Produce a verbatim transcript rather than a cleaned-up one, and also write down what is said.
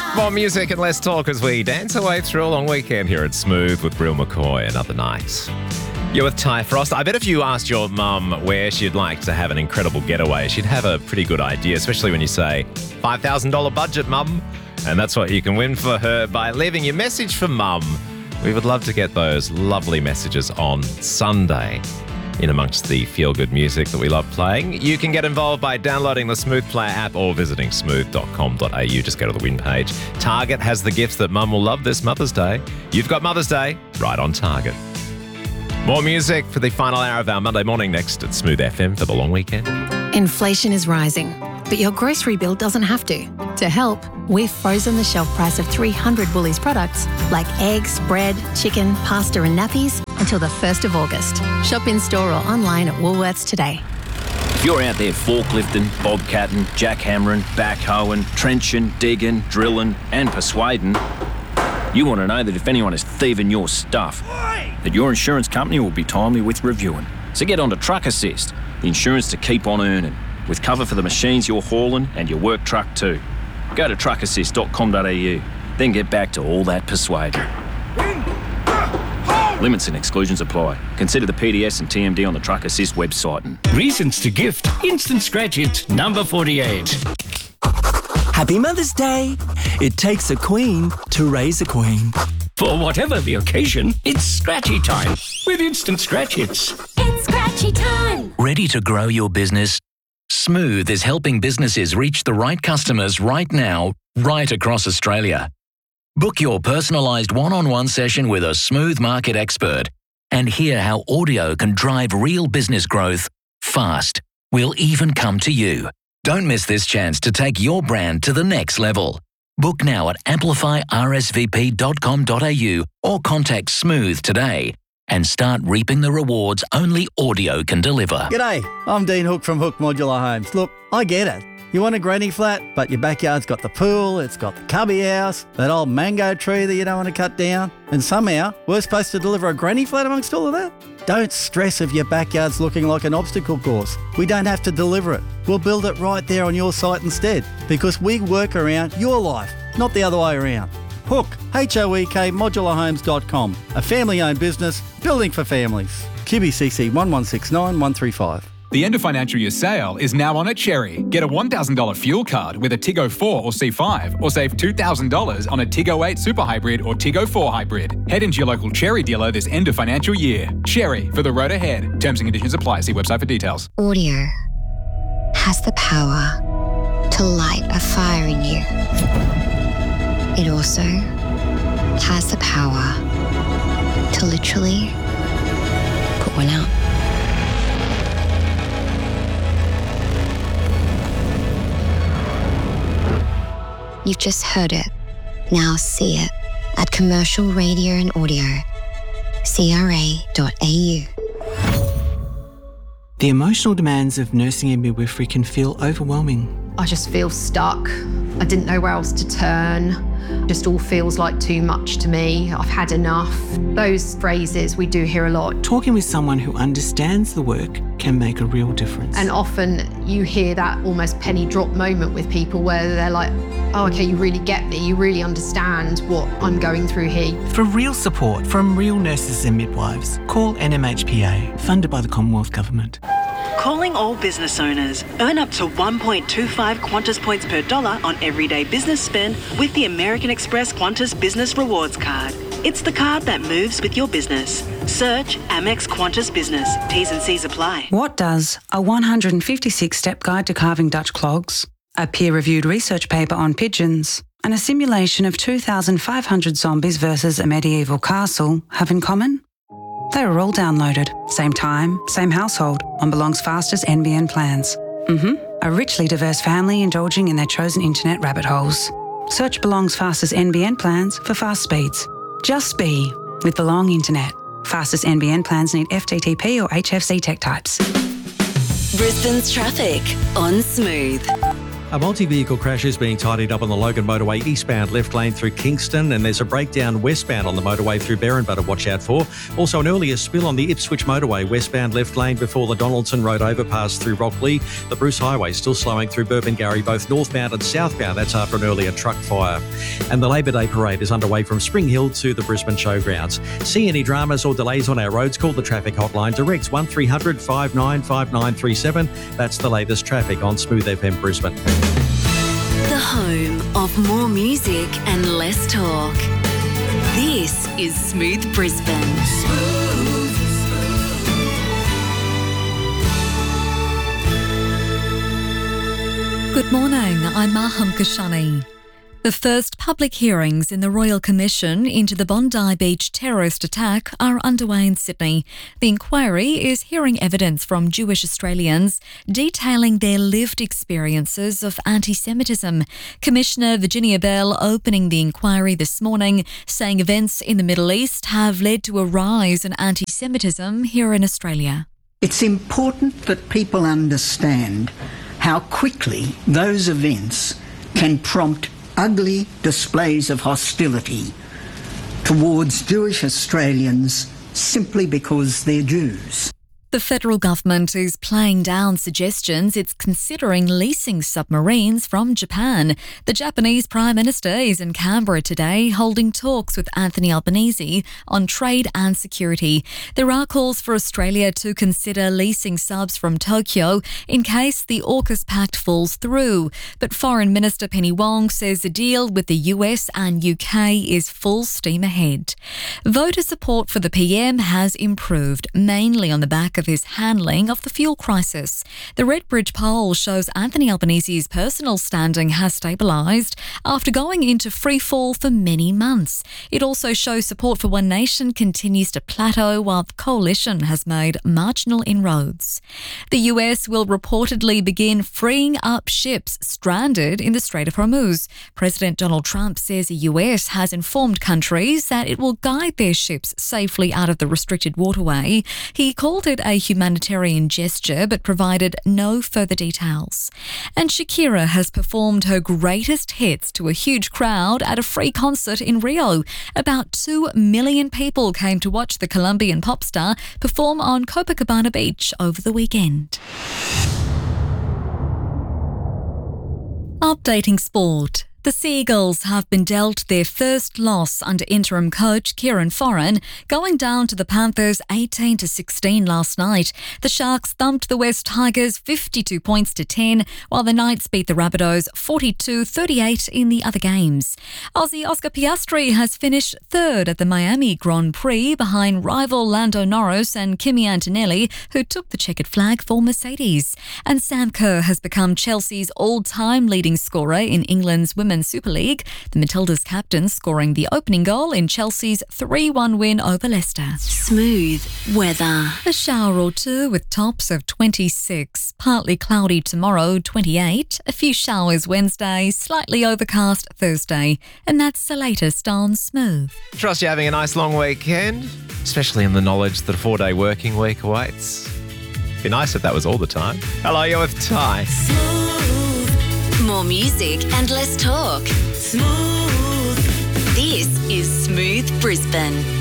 More music and less talk as we dance our way through a long weekend here at Smooth with Brill McCoy. Another night. You're with Ty Frost. I bet if you asked your mum where she'd like to have an incredible getaway, she'd have a pretty good idea, especially when you say five thousand dollars budget, mum. And that's what you can win for her by leaving your message for mum. We would love to get those lovely messages on Sunday in amongst the feel-good music that we love playing. You can get involved by downloading the Smooth Player app or visiting smooth dot com dot a u. Just go to the win page. Target has the gifts that mum will love this Mother's Day. You've got Mother's Day right on Target. More music for the final hour of our Monday morning next at Smooth F M for the long weekend. Inflation is rising, but your grocery bill doesn't have to. To help, we've frozen the shelf price of three hundred Woolies products like eggs, bread, chicken, pasta and nappies until the first of August. Shop in store or online at Woolworths today. If you're out there forklifting, bobcatting, jackhammering, backhoeing, trenching, digging, drilling and persuading, you want to know that if anyone is thieving your stuff, that your insurance company will be timely with reviewing. So get on to Truck Assist, the insurance to keep on earning, with cover for the machines you're hauling and your work truck too. Go to truck assist dot com dot a u, then get back to all that persuading. Limits and exclusions apply. Consider the P D S and T M D on the Truck Assist website. Reasons to gift. Instant Scratch Hits number forty-eight. Happy Mother's Day. It takes a queen to raise a queen. For whatever the occasion, it's Scratchy time with Instant Scratch Hits. It's Scratchy time. Ready to grow your business? Smooth is helping businesses reach the right customers right now, right across Australia. Book your personalised one-on-one session with a Smooth market expert and hear how audio can drive real business growth fast. We'll even come to you. Don't miss this chance to take your brand to the next level. Book now at amplify r s v p dot com dot a u or contact Smooth today and start reaping the rewards only audio can deliver. G'day, I'm Dean Hook from Hook Modular Homes. Look, I get it. You want a granny flat, but your backyard's got the pool, it's got the cubby house, that old mango tree that you don't want to cut down, and somehow we're supposed to deliver a granny flat amongst all of that? Don't stress if your backyard's looking like an obstacle course. We don't have to deliver it. We'll build it right there on your site instead, because we work around your life, not the other way around. Hook, H O E K, modular homes dot com, a family-owned business building for families. Q B C C one one six nine one three five. The end of financial year sale is now on at Cherry. Get a one thousand dollars fuel card with a Tiggo four or C five, or save two thousand dollars on a Tiggo eight Super Hybrid or Tiggo four Hybrid. Head into your local Cherry dealer this end of financial year. Cherry, for the road ahead. Terms and conditions apply. See website for details. Audio has the power to light a fire in you. It also has the power to literally put one out. You've just heard it. Now see it at Commercial Radio and Audio, c r a dot a u. The emotional demands of nursing and midwifery can feel overwhelming. I just feel stuck. I didn't know where else to turn. Just all feels like too much to me. I've had enough. Those phrases we do hear a lot. Talking with someone who understands the work can make a real difference. And often you hear that almost penny drop moment with people where they're like, oh, okay, you really get me. You really understand what I'm going through here. For real support from real nurses and midwives, call N M H P A, funded by the Commonwealth Government. Calling all business owners. Earn up to one point two five Qantas points per dollar on everyday business spend with the American Express Qantas Business Rewards Card. It's the card that moves with your business. Search Amex Qantas Business. T's and C's apply. What does a one hundred fifty-six step guide to carving Dutch clogs, a peer-reviewed research paper on pigeons, and a simulation of two thousand five hundred zombies versus a medieval castle have in common? They were all downloaded, same time, same household, on Belong's fastest N B N plans. Mm-hmm. A richly diverse family indulging in their chosen internet rabbit holes. Search Belong's fastest N B N plans for fast speeds. Just be with Belong Internet. Fastest N B N plans need F T T P or H F C tech types. Brisbane's traffic on Smooth. A multi-vehicle crash is being tidied up on the Logan Motorway eastbound left lane through Kingston, and there's a breakdown westbound on the motorway through Berrinba to watch out for. Also an earlier spill on the Ipswich Motorway westbound left lane before the Donaldson Road overpass through Rockley. The Bruce Highway still slowing through Burpengary both northbound and southbound. That's after an earlier truck fire. And the Labor Day Parade is underway from Spring Hill to the Brisbane Showgrounds. See any dramas or delays on our roads? Call the traffic hotline direct one three hundred five nine five nine three seven. That's the latest traffic on Smooth F M Brisbane. The home of more music and less talk. This is Smooth Brisbane. Smooth. Good morning, I'm Maham Kashani. The first public hearings in the Royal Commission into the Bondi Beach terrorist attack are underway in Sydney. The inquiry is hearing evidence from Jewish Australians detailing their lived experiences of anti-Semitism. Commissioner Virginia Bell opening the inquiry this morning, saying events in the Middle East have led to a rise in anti-Semitism here in Australia. It's important that people understand how quickly those events can prompt ugly displays of hostility towards Jewish Australians simply because they're Jews. The federal government is playing down suggestions it's considering leasing submarines from Japan. The Japanese Prime Minister is in Canberra today holding talks with Anthony Albanese on trade and security. There are calls for Australia to consider leasing subs from Tokyo in case the AUKUS pact falls through. But Foreign Minister Penny Wong says the deal with the U S and U K is full steam ahead. Voter support for the P M has improved, mainly on the back of his handling of the fuel crisis. The Redbridge poll shows Anthony Albanese's personal standing has stabilised after going into freefall for many months. It also shows support for One Nation continues to plateau while the coalition has made marginal inroads. The U S will reportedly begin freeing up ships stranded in the Strait of Hormuz. President Donald Trump says the U S has informed countries that it will guide their ships safely out of the restricted waterway. He called it a humanitarian gesture but provided no further details. And Shakira has performed her greatest hits to a huge crowd at a free concert in Rio. About two million people came to watch the Colombian pop star perform on Copacabana Beach over the weekend. Updating sport. The Seagulls have been dealt their first loss under interim coach Kieran Foran, going down to the Panthers eighteen to sixteen last night. The Sharks thumped the West Tigers fifty-two points to ten, while the Knights beat the Rabbitohs forty-two thirty-eight in the other games. Aussie Oscar Piastri has finished third at the Miami Grand Prix behind rival Lando Norris and Kimi Antonelli, who took the checkered flag for Mercedes. And Sam Kerr has become Chelsea's all-time leading scorer in England's Women's Super League, the Matildas captain scoring the opening goal in Chelsea's three one win over Leicester. Smooth weather. A shower or two with tops of twenty-six. Partly cloudy tomorrow, twenty-eight. A few showers Wednesday, slightly overcast Thursday. And that's the latest on Smooth. Trust you're having a nice long weekend, especially in the knowledge that a four-day working week awaits. Be nice if that was all the time. Hello, you're with Ty. More music and less talk. Smooth. This is Smooth Brisbane.